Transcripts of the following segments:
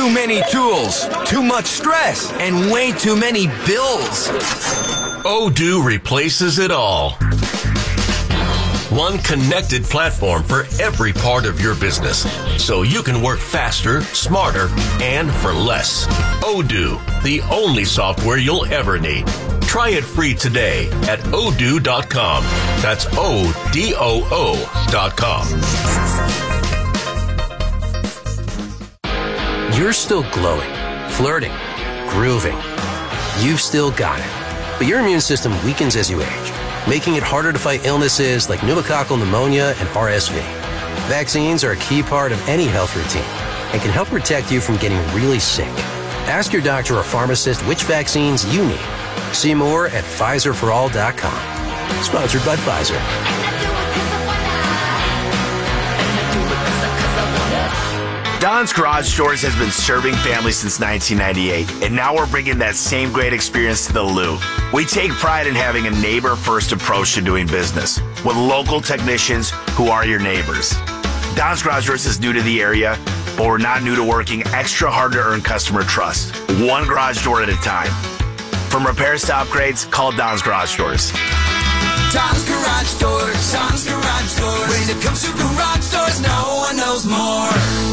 Too many tools, too much stress, and way too many bills. Odoo replaces it all. One connected platform for every part of your business, so you can work faster, smarter, and for less. Odoo, the only software you'll ever need. Try it free today at odoo.com. That's ODOO.com. You're still glowing, flirting, grooving. You've still got it. But your immune system weakens as you age, making it harder to fight illnesses like pneumococcal pneumonia and RSV. Vaccines are a key part of any health routine and can help protect you from getting really sick. Ask your doctor or pharmacist which vaccines you need. See more at PfizerForAll.com. Sponsored by Pfizer. Don's Garage Doors has been serving families since 1998, and now we're bringing that same great experience to the Lou. We take pride in having a neighbor-first approach to doing business with local technicians who are your neighbors. Don's Garage Doors is new to the area, but we're not new to working extra hard to earn customer trust, one garage door at a time. From repairs to upgrades, call Don's Garage Doors. Don's Garage Doors, Don's Garage Doors. When it comes to garage doors, no one knows more.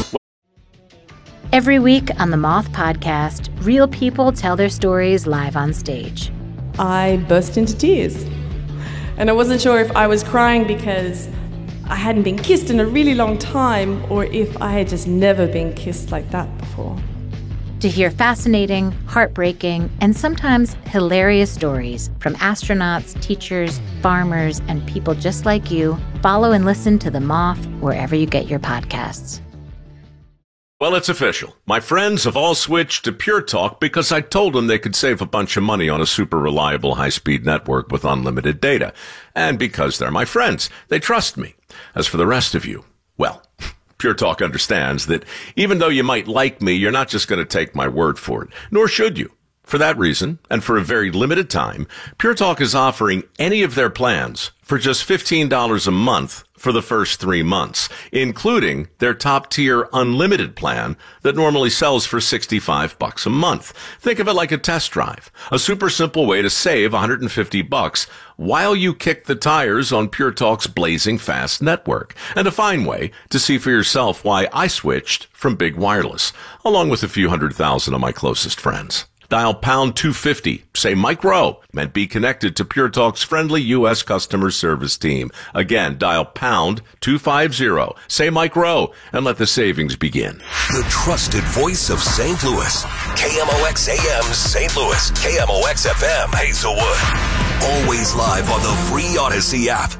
Every week on the Moth Podcast, real people tell their stories live on stage. I burst into tears. And I wasn't sure if I was crying because I hadn't been kissed in a really long time or if I had just never been kissed like that before. To hear fascinating, heartbreaking, and sometimes hilarious stories from astronauts, teachers, farmers, and people just like you, follow and listen to The Moth wherever you get your podcasts. Well, it's official. My friends have all switched to Pure Talk because I told them they could save a bunch of money on a super reliable high-speed network with unlimited data. And because they're my friends, they trust me. As for the rest of you, well, Pure Talk understands that even though you might like me, you're not just going to take my word for it, nor should you. For that reason, and for a very limited time, Pure Talk is offering any of their plans for just $15 a month for the first 3 months, including their top-tier unlimited plan that normally sells for $65 a month. Think of it like a test drive, a super simple way to save $150 while you kick the tires on Pure Talk's blazing fast network, and a fine way to see for yourself why I switched from big wireless, along with a few 100,000 of my closest friends. Dial pound 250, say Mike Rowe, and be connected to Pure Talk's friendly U.S. customer service team. Again, dial pound 250, say Mike Rowe, and let the savings begin. The trusted voice of St. Louis. KMOX AM St. Louis. KMOX FM Hazelwood. Always live on the free Odyssey app.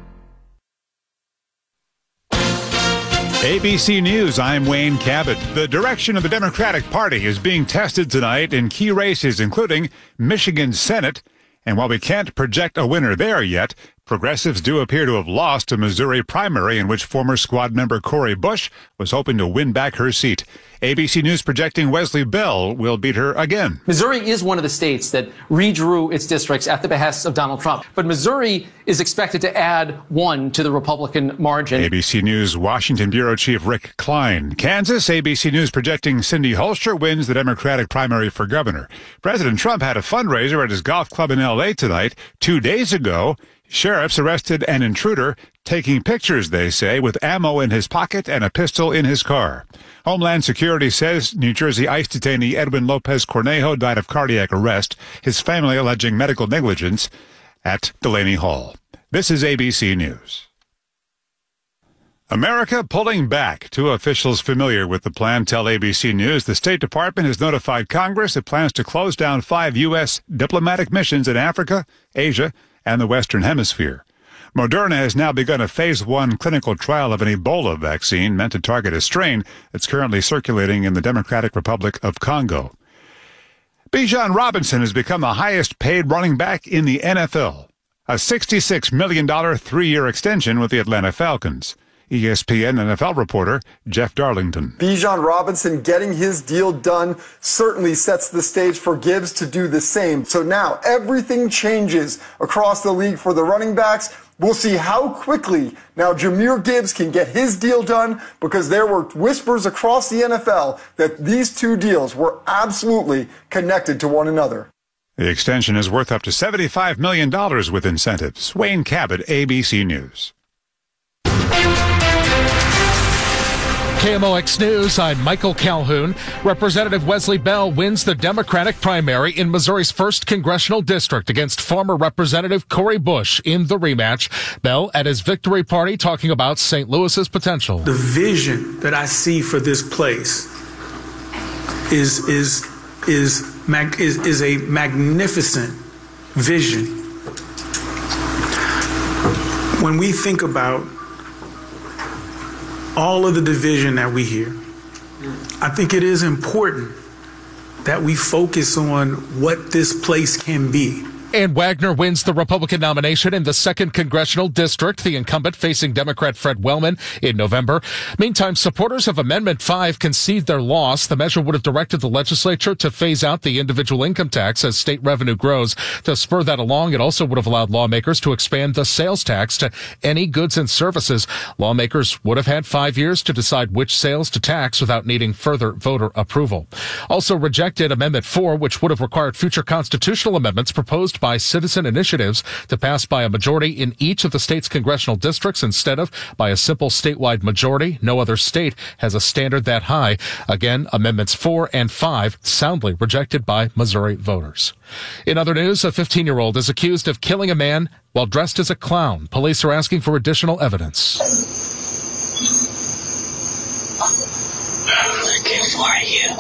ABC News, I'm Wayne Cabot. The direction of the Democratic Party is being tested tonight in key races, including Michigan's Senate. And while we can't project a winner there yet, progressives do appear to have lost a Missouri primary in which former squad member Cori Bush was hoping to win back her seat. ABC News projecting Wesley Bell will beat her again. Missouri is one of the states that redrew its districts at the behest of Donald Trump. But Missouri is expected to add one to the Republican margin. ABC News Washington Bureau Chief Rick Klein. Kansas, ABC News projecting Cindy Holster wins the Democratic primary for governor. President Trump had a fundraiser at his golf club in L.A. tonight. 2 days ago, sheriffs arrested an intruder taking pictures, they say, with ammo in his pocket and a pistol in his car. Homeland Security says New Jersey ICE detainee Edwin Lopez Cornejo died of cardiac arrest, his family alleging medical negligence at Delaney Hall. This is ABC News. America pulling back. Two officials familiar with the plan tell ABC News the State Department has notified Congress it plans to close down 5 U.S. diplomatic missions in Africa, Asia, and the Western Hemisphere. Moderna has now begun a phase 1 clinical trial of an Ebola vaccine meant to target a strain that's currently circulating in the Democratic Republic of Congo. Bijan Robinson has become the highest-paid running back in the NFL, a $66 million 3-year extension with the Atlanta Falcons. ESPN NFL reporter Jeff Darlington. Bijan Robinson getting his deal done certainly sets the stage for Gibbs to do the same. So now everything changes across the league for the running backs, We'll see how quickly now Jahmyr Gibbs can get his deal done, because there were whispers across the NFL that these two deals were absolutely connected to one another. The extension is worth up to $75 million with incentives. Wayne Cabot, ABC News. KMOX News, I'm Michael Calhoun. Representative Wesley Bell wins the Democratic primary in Missouri's 1st Congressional District against former Representative Cori Bush in the rematch. Bell at his victory party talking about St. Louis's potential. The vision that I see for this place is a magnificent vision. When we think about all of the division that we hear, I think it is important that we focus on what this place can be. And Wagner wins the Republican nomination in the 2nd Congressional District, the incumbent facing Democrat Fred Wellman in November. Meantime, supporters of Amendment 5 concede their loss. The measure would have directed the legislature to phase out the individual income tax as state revenue grows. To spur that along, it also would have allowed lawmakers to expand the sales tax to any goods and services. Lawmakers would have had 5 years to decide which sales to tax without needing further voter approval. Also rejected Amendment 4, which would have required future constitutional amendments proposed by citizen initiatives to pass by a majority in each of the state's congressional districts instead of by a simple statewide majority. No other state has a standard that high. Again, Amendments 4 and 5 soundly rejected by Missouri voters. In other news, a 15-year-old is accused of killing a man while dressed as a clown. Police are asking for additional evidence. Looking for you.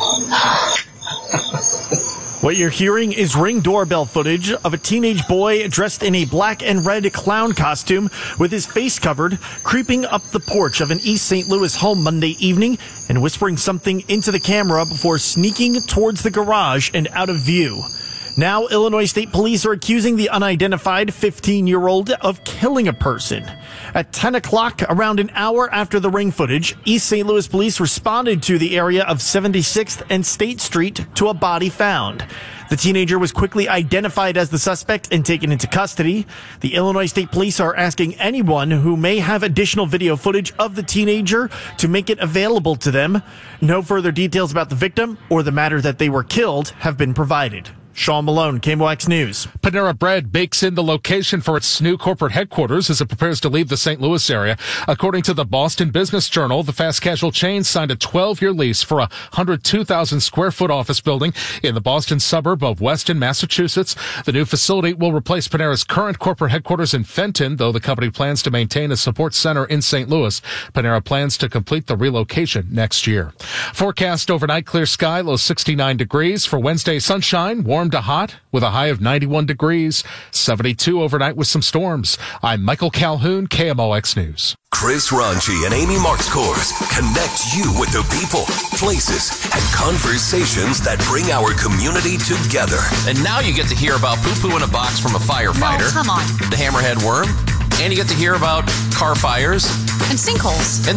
What you're hearing is Ring doorbell footage of a teenage boy dressed in a black and red clown costume with his face covered, creeping up the porch of an East St. Louis home Monday evening and whispering something into the camera before sneaking towards the garage and out of view. Now, Illinois State Police are accusing the unidentified 15-year-old of killing a person. At 10 o'clock, around an hour after the Ring footage, East St. Louis police responded to the area of 76th and State Street to a body found. The teenager was quickly identified as the suspect and taken into custody. The Illinois State Police are asking anyone who may have additional video footage of the teenager to make it available to them. No further details about the victim or the matter that they were killed have been provided. Sean Malone, KMOX News. Panera Bread bakes in the location for its new corporate headquarters as it prepares to leave the St. Louis area. According to the Boston Business Journal, the fast casual chain signed a 12-year lease for a 102,000 square foot office building in the Boston suburb of Weston, Massachusetts. The new facility will replace Panera's current corporate headquarters in Fenton, though the company plans to maintain a support center in St. Louis. Panera plans to complete the relocation next year. Forecast overnight, clear sky, low 69 degrees. For Wednesday, sunshine, warm to hot with a high of 91 degrees, 72 overnight with some storms. I'm Michael Calhoun, KMOX News. Chris Ranchi and Amy Markscourse connect you with the people, places, and conversations that bring our community together. And now you get to hear about poo-poo in a box from a firefighter. No, come on. The hammerhead worm. And you get to hear about car fires. And sinkholes.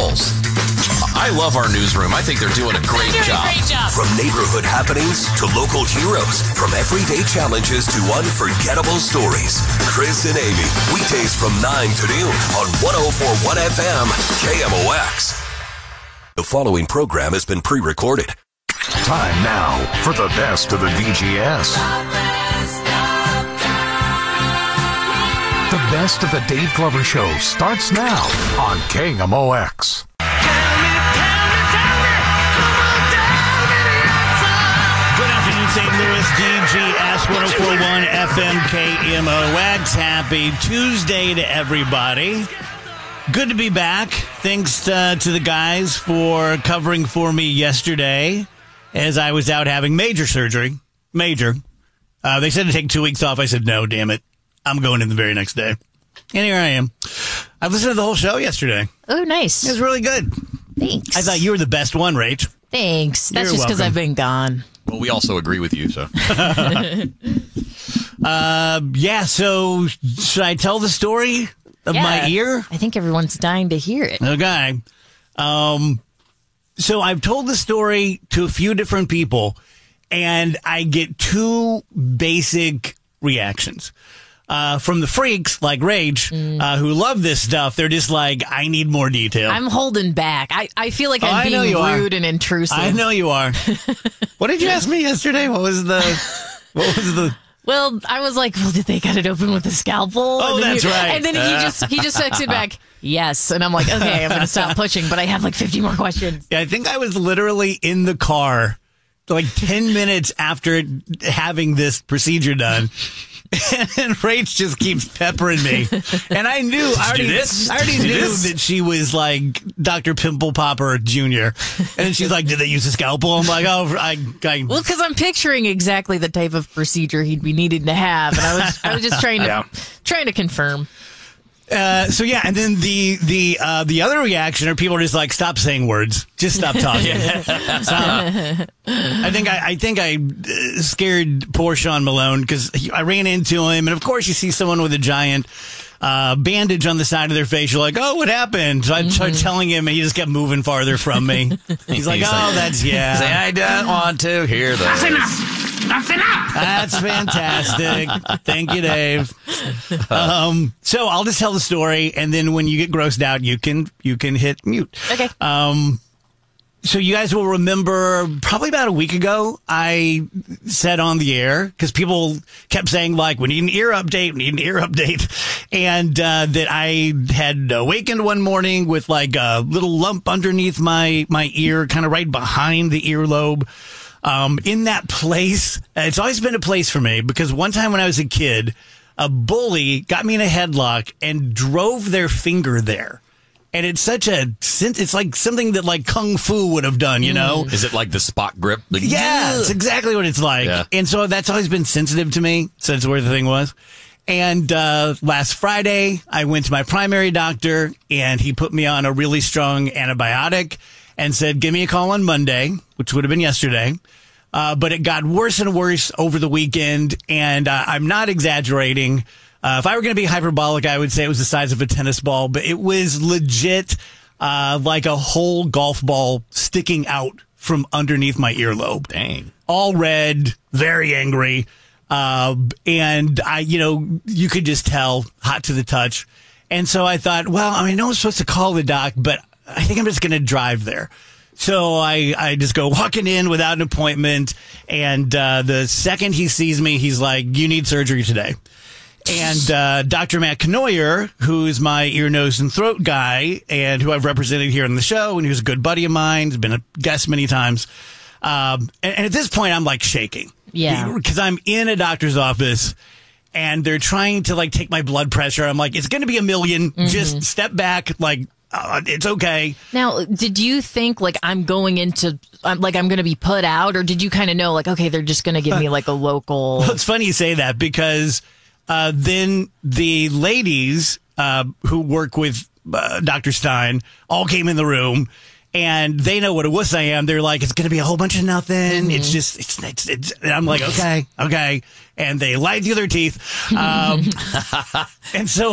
I love our newsroom. I think they're doing a great job. From neighborhood happenings to local heroes, from everyday challenges to unforgettable stories. Chris and Amy, weekdays from 9 to noon on 104.1 FM, KMOX. The following program has been pre-recorded. Time now for the best of the VGS. The best of the Dave Glover Show starts now on KMOX. St. Louis, DGS 104.1 FM KMOX. Happy Tuesday to everybody. Good to be back. Thanks to the guys for covering for me yesterday as I was out having major surgery. Major. They said to take 2 weeks off. I said, no, damn it. I'm going in the very next day. And here I am. I listened to the whole show yesterday. Oh, nice. It was really good. Thanks. I thought you were the best one, Rach. Thanks. That's just because I've been gone. Well, we also agree with you, so. Yeah, so should I tell the story of my ear? I think everyone's dying to hear it. Okay. So I've told the story to a few different people, and I get two basic reactions. from the freaks like Rach, who love this stuff. They're just like, I need more detail. I'm holding back. I feel like I'm being rude and intrusive. I know you are. What did you ask me yesterday? What was the... Well, I was like, well, did they cut it open with a scalpel? Oh, that's right. And then he just texted back, yes. And I'm like, okay, I'm going to stop pushing, but I have like 50 more questions. Yeah, I think I was literally in the car like 10 minutes after having this procedure done. And Rach just keeps peppering me. And I already knew that she was like Dr. Pimple Popper Jr. And then she's like, did they use a scalpel? I'm like, oh, well, because I'm picturing exactly the type of procedure he'd be needing to have. And I was just trying to confirm. So yeah, and then the other reaction are people are just like, stop saying words, just stop talking. Stop. I think I scared poor Sean Malone because I ran into him, and of course you see someone with a giant bandage on the side of their face. You're like, oh, what happened? So I tried telling him, and he just kept moving farther from me. He's like, oh, that's yeah. Say, I don't want to hear that. That's enough. That's enough. That's fantastic. Thank you, Dave. So I'll just tell the story, and then when you get grossed out, you can hit mute. Okay. So you guys will remember probably about a week ago, I said on the air, because people kept saying, like, we need an ear update, and that I had awakened one morning with, like, a little lump underneath my ear, kind of right behind the earlobe. In that place, it's always been a place for me, because one time when I was a kid, a bully got me in a headlock and drove their finger there. And it's it's like something that like Kung Fu would have done, you know? Is it like the spot grip? Like, yeah, it's exactly what it's like. Yeah. And so that's always been sensitive to me since where the thing was. And last Friday, I went to my primary doctor, and he put me on a really strong antibiotic and said, give me a call on Monday, which would have been yesterday. But it got worse and worse over the weekend, and I'm not exaggerating. If I were going to be hyperbolic, I would say it was the size of a tennis ball, but it was legit like a whole golf ball sticking out from underneath my earlobe. Dang. All red, very angry. And you could just tell, hot to the touch. And so I thought, well, I know I'm supposed to call the doc, but I think I'm just going to drive there. So I just go walking in without an appointment. And the second he sees me, he's like, you need surgery today. And Dr. Matt Knoyer, who's my ear, nose, and throat guy, and who I've represented here on the show, and who's a good buddy of mine, has been a guest many times. And at this point, I'm like shaking. Yeah. Because I'm in a doctor's office, and they're trying to like take my blood pressure. I'm like, it's going to be 1,000,000. Mm-hmm. Just step back. Like, it's okay. Now, did you think like I'm going to be put out, or did you kind of know like, okay, they're just going to give me like a local? Well, it's funny you say that because then the ladies who work with Dr. Stein all came in the room, and they know what a wuss I am. They're like, it's going to be a whole bunch of nothing. Mm-hmm. It's just, it's and I'm like, okay. And they lied through their teeth. And so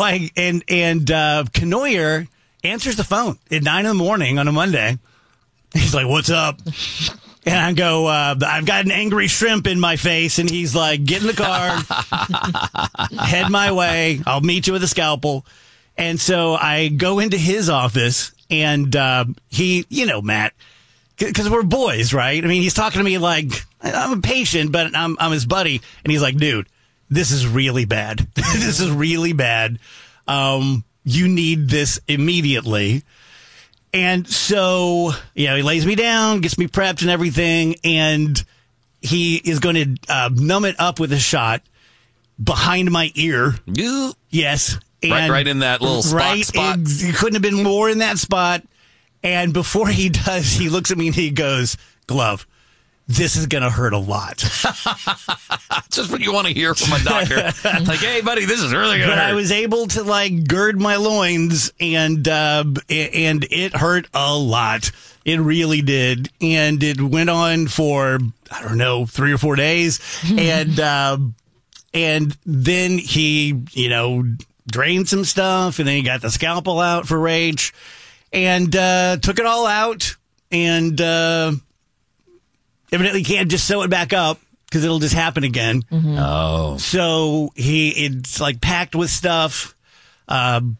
Knoyer answers the phone at 9 a.m. on a Monday. He's like, what's up? And I go, I've got an angry shrimp in my face. And he's like, get in the car, head my way. I'll meet you with a scalpel. And so I go into his office, and he, Matt, because we're boys, right? I mean, he's talking to me like, I'm a patient, but I'm his buddy. And he's like, dude, this is really bad. This is really bad. You need this immediately. And so, he lays me down, gets me prepped and everything, and he is going to numb it up with a shot behind my ear. Yes. And right in that little spot. It couldn't have been more in that spot. And before he does, he looks at me and he goes, Glove, this is going to hurt a lot. Just what you want to hear from a doctor. Like, hey, buddy, this is really going to hurt. I was able to, like, gird my loins, and it hurt a lot. It really did. And it went on for, 3 or 4 days. And then he, drained some stuff, and then he got the scalpel out for Rach, and took it all out, and evidently can't just sew it back up. because it'll just happen again. Oh. So it's like packed with stuff. And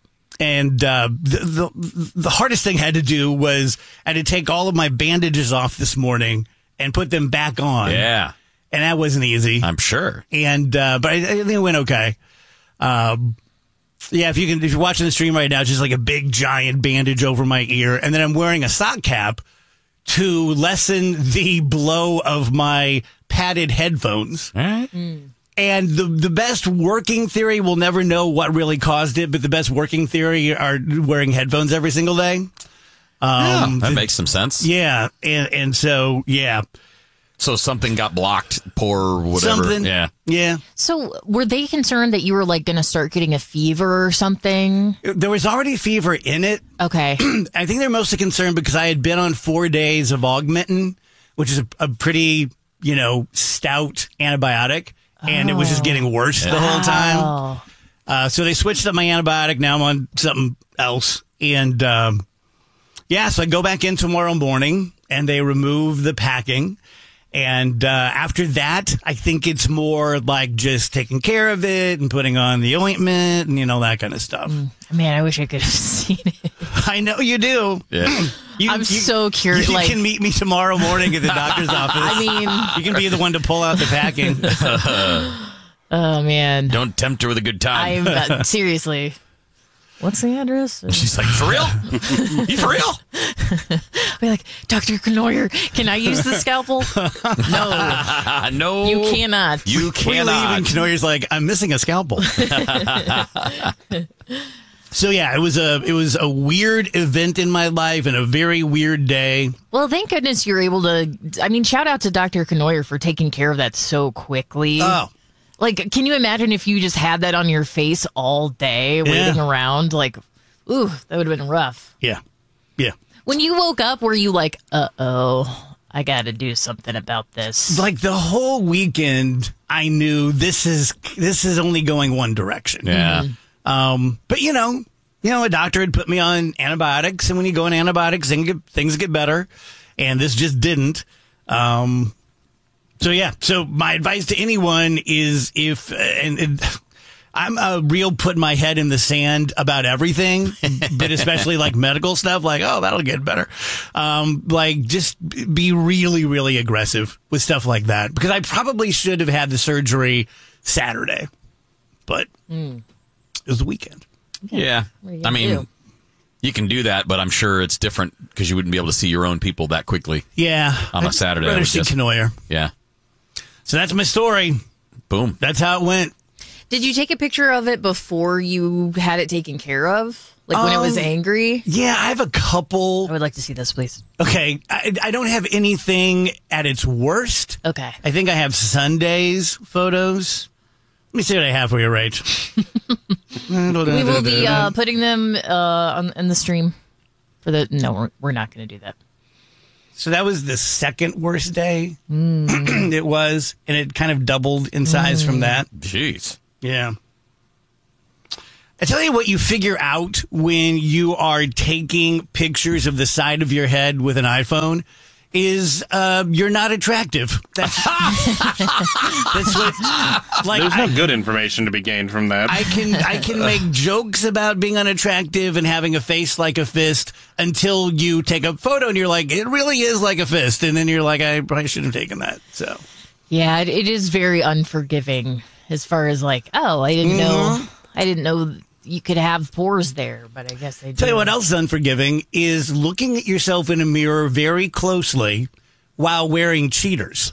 the hardest thing I had to do was I had to take all of my bandages off this morning and put them back on. Yeah. And that wasn't easy. I'm sure. And but I think it went okay. Yeah, if you're watching the stream right now, it's just like a big giant bandage over my ear, and then I'm wearing a sock cap to lessen the blow of my padded headphones. All right. And the best working theory, we'll never know what really caused it, but the best working theory are wearing headphones every single day. That makes some sense. Yeah, and so, yeah. So something got blocked, poor whatever. Something. Yeah. Yeah. So were they concerned that you were like going to start getting a fever or something? There was already fever in it. Okay. I think they're mostly concerned because I had been on 4 days of Augmentin, which is a pretty, stout antibiotic. And it was just getting worse the whole time. So they switched up my antibiotic. Now I'm on something else. And, so I go back in tomorrow morning and they remove the packing. And after that, I think it's more like just taking care of it and putting on the ointment and, that kind of stuff. Man, I wish I could have seen it. I know you do. Yeah. I'm so curious. You can meet me tomorrow morning at the doctor's office. I mean, you can be the one to pull out the packing. Oh, man. Don't tempt her with a good time. Seriously. What's the address? She's like, for real? You for real? Be like, Dr. Knoyer, can I use the scalpel? No. No. You cannot. You cannot. We leave and Knoyer's like, I'm missing a scalpel. So yeah, it was a weird event in my life and a very weird day. Well, thank goodness you're able to. I mean, shout out to Dr. Knoyer for taking care of that so quickly. Oh. Like, can you imagine if you just had that on your face all day waiting around? Like, ooh, that would have been rough. Yeah. Yeah. When you woke up, were you like, uh-oh, I got to do something about this? Like the whole weekend, I knew this is only going one direction. Yeah. But a doctor had put me on antibiotics, and when you go on antibiotics, things get better, and this just didn't. So my advice to anyone is I'm a real put my head in the sand about everything, but especially like medical stuff, like, oh, that'll get better. Just be really, really aggressive with stuff like that, because I probably should have had the surgery Saturday, but it was the weekend. Yeah. I mean, you can do that, but I'm sure it's different because you wouldn't be able to see your own people that quickly. Yeah. On a Saturday. I'd rather see Knoyer. Yeah. So that's my story. Boom. That's how it went. Did you take a picture of it before you had it taken care of? Like when it was angry? Yeah, I have a couple. I would like to see this, please. Okay. I don't have anything at its worst. Okay. I think I have Sunday's photos. Let me see what I have for you, Rach. We will be putting them in the stream. No, we're not going to do that. So that was the second worst day. It was, and it kind of doubled in size from that. Jeez. Yeah. I tell you what you figure out when you are taking pictures of the side of your head with an iPhone is you're not attractive. That's what. Like, there's no good information to be gained from that. I can make jokes about being unattractive and having a face like a fist until you take a photo and you're like, it really is like a fist, and then you're like, I probably shouldn't have taken that. So yeah, it is very unforgiving as far as like, oh, I didn't know you could have pores there, but I guess they do. Tell you what else is unforgiving is looking at yourself in a mirror very closely while wearing cheaters.